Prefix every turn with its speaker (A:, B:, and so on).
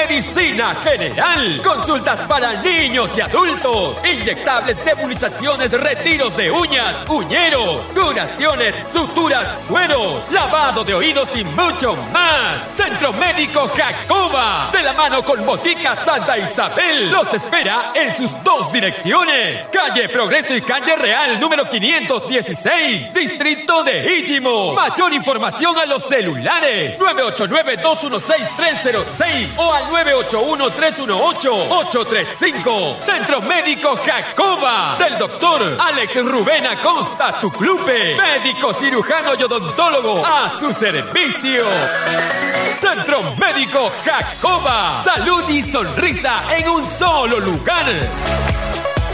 A: medicina general, consultas para niños y adultos, inyectables, nebulizaciones, retiros de uñas, uñeros, curaciones, suturas, sueros, lavado de oídos y mucho más. Centro Médico Jacoba, de la mano con Botica Santa Isabel, los espera en sus dos direcciones: calle Progreso y calle Real número 516, distrito de Íchimo. Mayor información a los celulares 989-216-306 o al 981-318-835. Centro Médico Jacoba, del doctor Alex Rubén Acosta Suclupe, médico cirujano y odontólogo a su servicio. Centro Médico Jacoba, salud y sonrisa en un solo lugar.